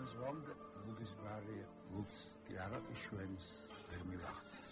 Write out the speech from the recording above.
ზვამდე ბუდის ბარი ლუც კი არა იშვენს ვერ მივახცე